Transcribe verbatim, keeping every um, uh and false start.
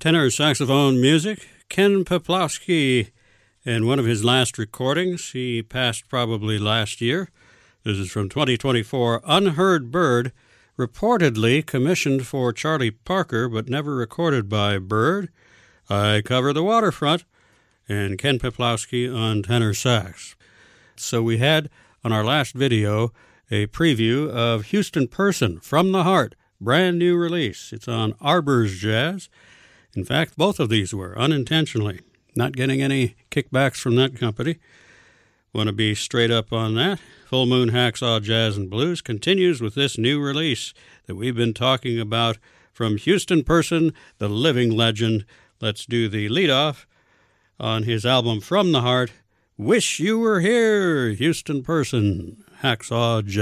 Tenor saxophone music, Ken Peplowski, and one of his last recordings. He passed probably last year. This is from twenty twenty-four, Unheard Bird, reportedly commissioned for Charlie Parker, but never recorded by Bird. I Cover the Waterfront, and Ken Peplowski on tenor sax. So we had, on our last video, a preview of Houston Person, From the Heart, brand new release. It's on Arbors Jazz. In fact, both of these were, unintentionally. Not getting any kickbacks from that company. Want to be straight up on that. Full Moon Hacksaw Jazz and Blues continues with this new release that we've been talking about from Houston Person, the living legend. Let's do the leadoff on his album From the Heart, Wish You Were Here, Houston Person, Hacksaw Jazz.